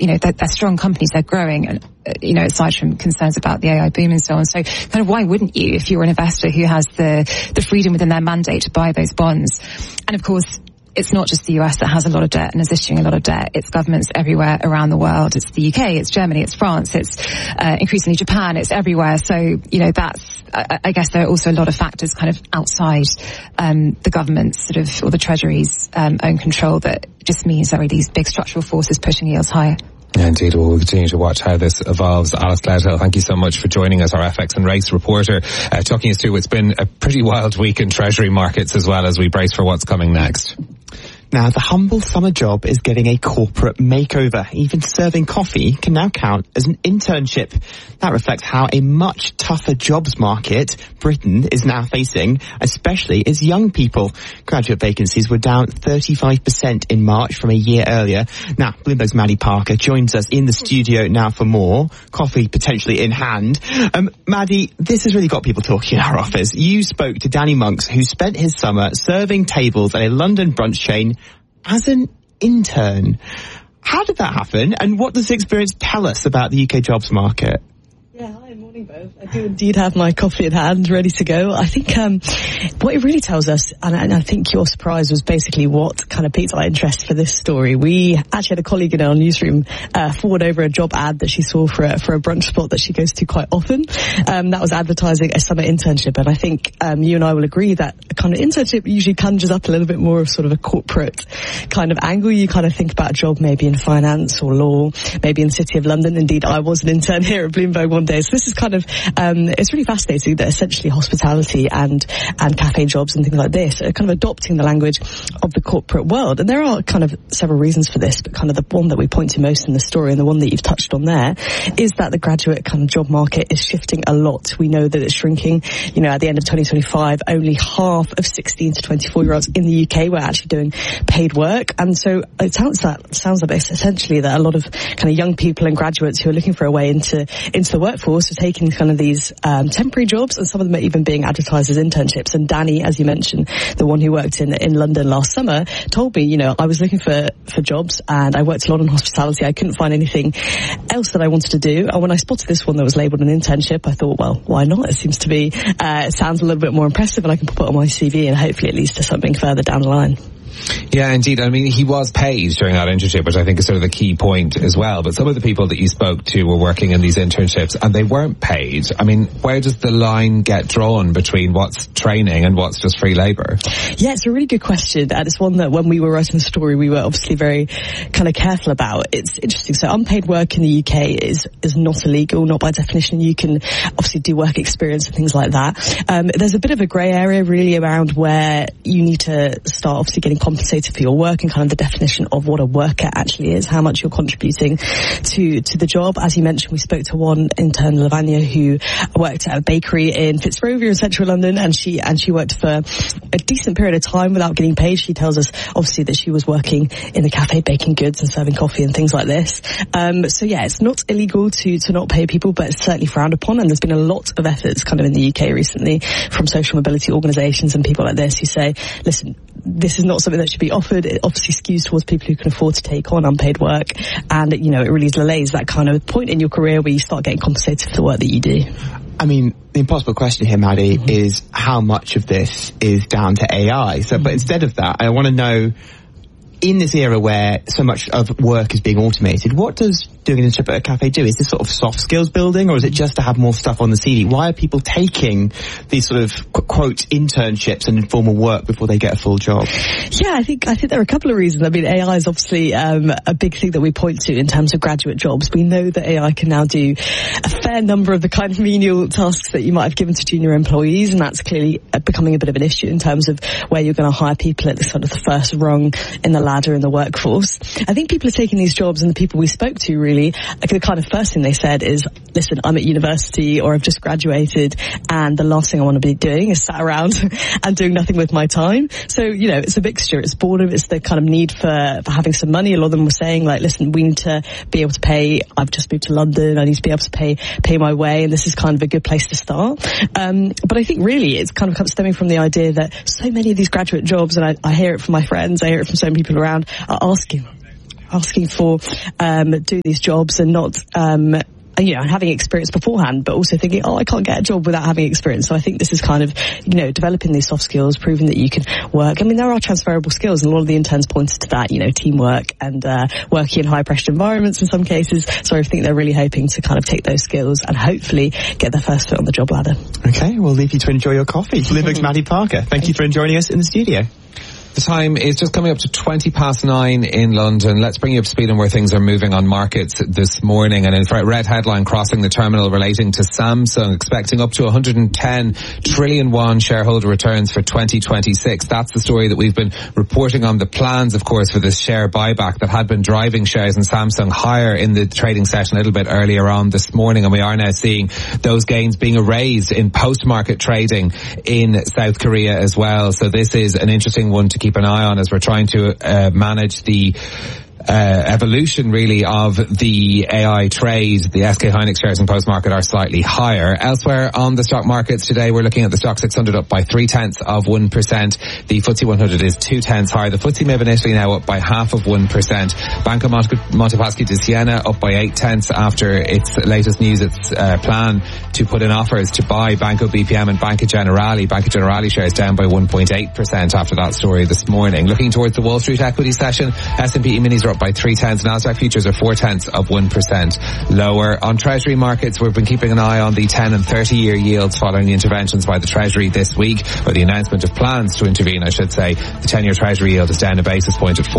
they're strong companies, they're growing, and, aside from concerns about the AI boom and so on. So kind of why wouldn't you, if you're an investor who has the freedom within their mandate to buy those bonds? And of course, it's not just the US that has a lot of debt and is issuing a lot of debt. It's governments everywhere around the world. It's the UK, it's Germany, it's France, it's increasingly Japan, it's everywhere. So, I guess there are also a lot of factors kind of outside the government's or the Treasury's own control that just means there are these big structural forces pushing yields higher. Yeah, indeed, we'll continue to watch how this evolves. Alice Gledhill, thank you so much for joining us, our FX and rates reporter, talking us through what's been a pretty wild week in Treasury markets as well as we brace for what's coming next. Now, the humble summer job is getting a corporate makeover. Even serving coffee can now count as an internship. That reflects how a much tougher jobs market Britain is now facing, especially as young people. Graduate vacancies were down 35% in March from a year earlier. Now, Bloomberg's Maddie Parker joins us in the studio now for more. Coffee potentially in hand. Maddie, this has really got people talking in our office. You spoke to Danny Monks, who spent his summer serving tables at a London brunch chain as an intern. How did that happen, and what does the experience tell us about the UK jobs market? Yeah, hi, morning both. I do indeed have my coffee in hand, ready to go. I think what it really tells us, and I think your surprise was basically what kind of piqued our interest for this story. We actually had a colleague in our newsroom forward over a job ad that she saw for a brunch spot that she goes to quite often. That was advertising a summer internship, and I think you and I will agree that a kind of internship usually conjures up a little bit more of sort of a corporate kind of angle. You kind of think about a job maybe in finance or law, maybe in the City of London. Indeed, I was an intern here at Bloomberg one day. So this is kind of, it's really fascinating that essentially hospitality and cafe jobs and things like this are kind of adopting the language of the corporate world. And there are kind of several reasons for this, but kind of the one that we point to most in the story and the one that you've touched on there is that the graduate kind of job market is shifting a lot. We know that it's shrinking. At the end of 2025, only half of 16 to 24-year-olds in the UK were actually doing paid work. And so it sounds like it's essentially that a lot of kind of young people and graduates who are looking for a way into the workforce are taking kind of these temporary jobs, and some of them are even being advertised as internships. And Danny, as you mentioned, the one who worked in London last summer, told me, I was looking for jobs and I worked a lot in hospitality. I couldn't find anything else that I wanted to do. And when I spotted this one that was labelled an internship, I thought, well, why not? It seems to be, it sounds a little bit more impressive, and I can put it on my CV and hopefully it leads to something further down the line. Yeah, indeed. I mean, he was paid during that internship, which I think is sort of the key point as well. But some of the people that you spoke to were working in these internships and they weren't paid. I mean, where does the line get drawn between what's training and what's just free labour? Yeah, it's a really good question. And it's one that when we were writing the story, we were obviously very kind of careful about. It's interesting. So unpaid work in the UK is not illegal, not by definition. You can obviously do work experience and things like that. There's a bit of a grey area really around where you need to start obviously getting compensated for your work and kind of the definition of what a worker actually is, how much you're contributing to the job. As you mentioned, we spoke to one intern, Lavanya, who worked at a bakery in Fitzrovia in central London, and she worked for a decent period of time without getting paid. She tells us obviously that she was working in the cafe baking goods and serving coffee and things like this. So yeah, it's not illegal to not pay people, but it's certainly frowned upon, and there's been a lot of efforts kind of in the UK recently from social mobility organisations and people like this who say, listen, this is not something that should be offered. It obviously skews towards people who can afford to take on unpaid work, and it really delays that kind of point in your career where you start getting compensated for the work that you do. I mean, the impossible question here, Maddie, is how much of this is down to AI? So, but instead of that, I want to know, in this era where so much of work is being automated, what does doing an internship at a cafe do? Is this sort of soft skills building, or is it just to have more stuff on the CV? Why are people taking these sort of quote internships and informal work before they get a full job? Yeah, I think there are a couple of reasons. I mean, AI is obviously a big thing that we point to in terms of graduate jobs. We know that AI can now do a fair number of the kind of menial tasks that you might have given to junior employees, and that's clearly becoming a bit of an issue in terms of where you're going to hire people at the sort of the first rung in the ladder in the workforce. I think people are taking these jobs, and the people we spoke to really, the kind of first thing they said is, listen, I'm at university or I've just graduated, and the last thing I want to be doing is sat around and doing nothing with my time. So, it's a mixture. It's boredom. It's the kind of need for having some money. A lot of them were saying, like, listen, we need to be able to pay. I've just moved to London. I need to be able to pay my way, and this is kind of a good place to start. But I think really it's kind of stemming from the idea that so many of these graduate jobs, and I hear it from my friends, I hear it from so many people around, are asking, asking for do these jobs and not having experience beforehand, but also thinking, I can't get a job without having experience. So I think this is kind of, developing these soft skills, proving that you can work. I mean, there are transferable skills, and a lot of the interns pointed to that, teamwork and working in high-pressure environments in some cases. So I think they're really hoping to kind of take those skills and hopefully get their first foot on the job ladder. Okay, we'll leave you to enjoy your coffee. Bloomberg's Maddie Parker, thank you for joining us in the studio. The time is just coming up to 9:20 in London. Let's bring you up to speed on where things are moving on markets this morning. And in fact, red headline crossing the terminal relating to Samsung, expecting up to 110 trillion won shareholder returns for 2026. That's the story that we've been reporting on. The plans, of course, for this share buyback that had been driving shares in Samsung higher in the trading session a little bit earlier on this morning. And we are now seeing those gains being erased in post-market trading in South Korea as well. So this is an interesting one to keep an eye on as we're trying to manage the evolution really of the AI trade. The SK Hynix shares in post-market are slightly higher. Elsewhere on the stock markets today, we're looking at the Stock 600 up by 0.3%. The FTSE 100 is 0.2 higher. The FTSE MIB in Italy now up by 0.5%. Banco Montepaschi di Siena up by 0.8 after its latest news, its plan to put in offers to buy Banco BPM and Banca Generali. Banca Generali shares down by 1.8% after that story this morning. Looking towards the Wall Street equity session, S&P E-minis are up by 0.3. Nasdaq futures are 0.4% lower. On Treasury markets, we've been keeping an eye on the 10 and 30-year yields following the interventions by the Treasury this week, or the announcement of plans to intervene, I should say. The 10-year Treasury yield is down a basis point at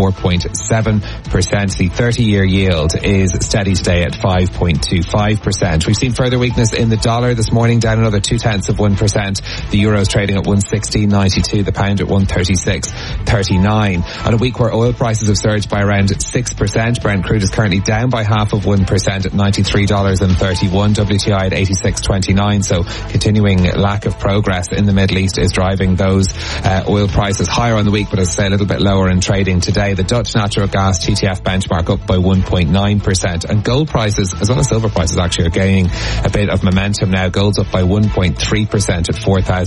4.7%. The 30-year yield is steady today at 5.25%. We've seen further weakness in the dollar this morning, down another 0.2%. The euro is trading at 116.92, the pound at 136.39. On a week where oil prices have surged by around 6%, Brent crude is currently down by 0.5% at $93.31, WTI at 86.29. So continuing lack of progress in the Middle East is driving those oil prices higher on the week, but as I say, a little bit lower in trading today. The Dutch natural gas TTF benchmark up by 1.9%, and gold prices as well as silver prices actually are gaining a bit of momentum now. Gold's up by 1.3% at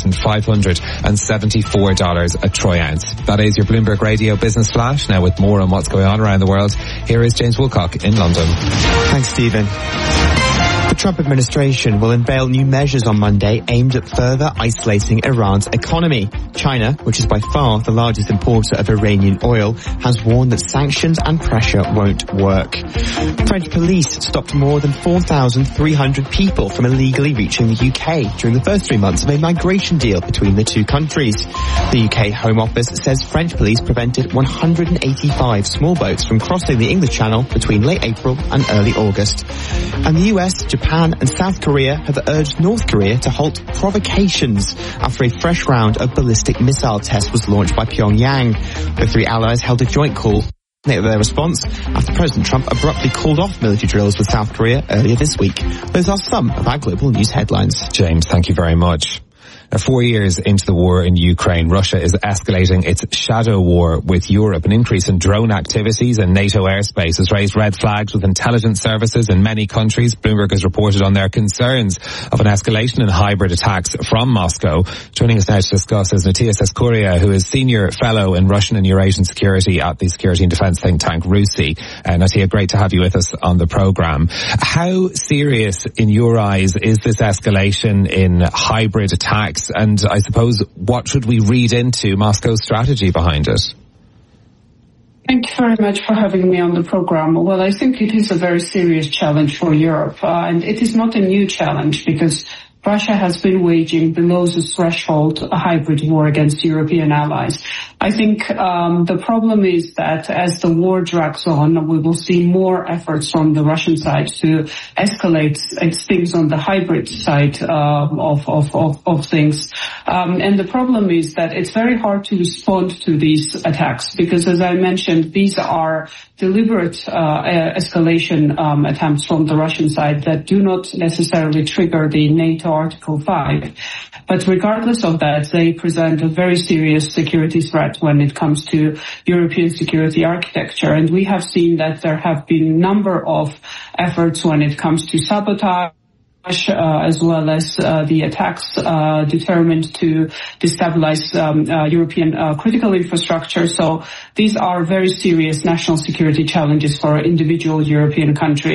$4,574 a troy ounce. That is your Bloomberg Radio Business Flash. Now with more on what's going on around the world, here is James Woolcock in London. Thanks, Stephen. The Trump administration will unveil new measures on Monday aimed at further isolating Iran's economy. China, which is by far the largest importer of Iranian oil, has warned that sanctions and pressure won't work. French police stopped more than 4,300 people from illegally reaching the UK during the first 3 months of a migration deal between the two countries. The UK Home Office says French police prevented 185 small boats from crossing the English Channel between late April and early August. And the US, Japan and South Korea have urged North Korea to halt provocations after a fresh round of ballistic missile tests was launched by Pyongyang. The three allies held a joint call. Their response after President Trump abruptly called off military drills with South Korea earlier this week. Those are some of our global news headlines. James, thank you very much. 4 years into the war in Ukraine, Russia is escalating its shadow war with Europe. An increase in drone activities in NATO airspace has raised red flags with intelligence services in many countries. Bloomberg has reported on their concerns of an escalation in hybrid attacks from Moscow. Joining us now to discuss is Natiya Seskuria, who is Senior Fellow in Russian and Eurasian Security at the Security and Defence think tank RUSI. Natiya, great to have you with us on the programme. How serious, in your eyes, is this escalation in hybrid attacks? And I suppose, what should we read into Moscow's strategy behind it? Thank you very much for having me on the program. Well, I think it is a very serious challenge for Europe, and it is not a new challenge because Russia has been waging below the threshold a hybrid war against European allies. I think the problem is that as the war drags on, we will see more efforts from the Russian side to escalate things on the hybrid side of things. And the problem is that it's very hard to respond to these attacks because, as I mentioned, these are deliberate escalation attempts from the Russian side that do not necessarily trigger the NATO Article 5. But regardless of that, they present a very serious security threat when it comes to European security architecture. And we have seen that there have been a number of efforts when it comes to sabotage as well as the attacks determined to destabilize European critical infrastructure. So these are very serious national security challenges for individual European countries.